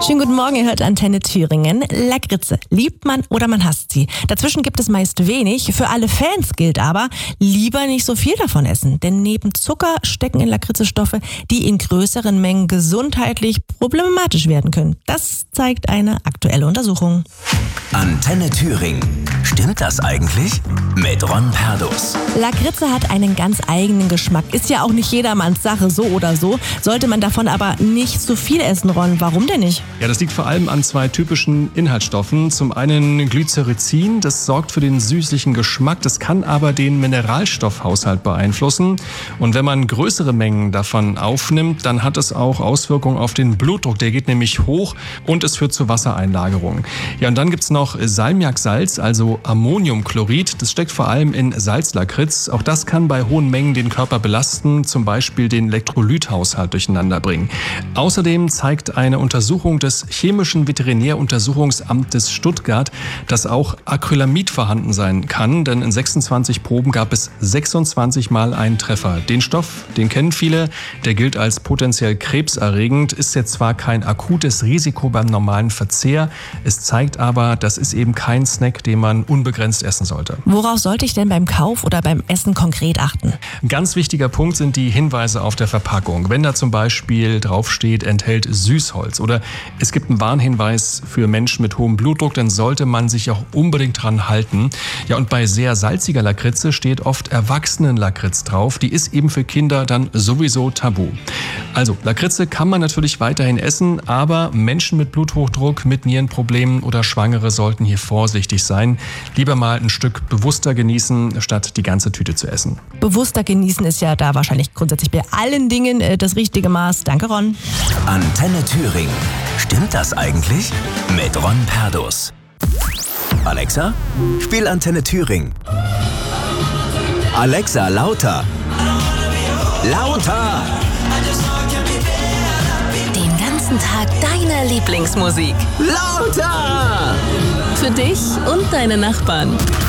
Schönen guten Morgen, ihr hört Antenne Thüringen. Lakritze, liebt man oder man hasst sie. Dazwischen gibt es meist wenig. Für alle Fans gilt aber, lieber nicht so viel davon essen. Denn neben Zucker stecken in Lakritze Stoffe, die in größeren Mengen gesundheitlich problematisch werden können. Das zeigt eine aktuelle Untersuchung. Antenne Thüringen. Stimmt das eigentlich? Mit Ron Perdus. Lakritze hat einen ganz eigenen Geschmack. Ist ja auch nicht jedermanns Sache, so oder so. Sollte man davon aber nicht zu viel essen, Ron. Warum denn nicht? Ja, das liegt vor allem an zwei typischen Inhaltsstoffen. Zum einen Glycerizin, das sorgt für den süßlichen Geschmack, das kann aber den Mineralstoffhaushalt beeinflussen. Und wenn man größere Mengen davon aufnimmt, dann hat es auch Auswirkungen auf den Blutdruck. Der geht nämlich hoch und es führt zu Wassereinlagerungen. Ja, und dann gibt's noch Salmiaksalz, also Ammoniumchlorid. Das steckt vor allem in Salzlakritz. Auch das kann bei hohen Mengen den Körper belasten, zum Beispiel den Elektrolythaushalt durcheinander bringen. Außerdem zeigt eine Untersuchung des Chemischen Veterinäruntersuchungsamtes Stuttgart, dass auch Acrylamid vorhanden sein kann, denn in 26 Proben gab es 26 Mal einen Treffer. Den Stoff, den kennen viele, der gilt als potenziell krebserregend, ist jetzt zwar kein akutes Risiko beim normalen Verzehr, es zeigt aber, das ist eben kein Snack, den man unbegrenzt essen sollte. Worauf sollte ich denn beim Kauf oder beim Essen konkret achten? Ein ganz wichtiger Punkt sind die Hinweise auf der Verpackung. Wenn da zum Beispiel draufsteht, enthält Süßholz oder es gibt einen Warnhinweis für Menschen mit hohem Blutdruck, dann sollte man sich auch unbedingt dran halten. Ja, und bei sehr salziger Lakritze steht oft Erwachsenenlakritz drauf. Die ist eben für Kinder dann sowieso tabu. Also, Lakritze kann man natürlich weiterhin essen, aber Menschen mit Bluthochdruck, mit Nierenproblemen oder Schwangere sollten hier vorsichtig sein. Lieber mal ein Stück bewusster genießen, statt die ganze Tüte zu essen. Bewusster genießen ist ja da wahrscheinlich grundsätzlich bei allen Dingen das richtige Maß. Danke, Ron. Antenne Thüringen. Stimmt das eigentlich? Mit Ron Perdus. Alexa, spiel Antenne Thüringen. Alexa, lauter. Lauter! Den ganzen Tag deine Lieblingsmusik. Lauter! Für dich und deine Nachbarn.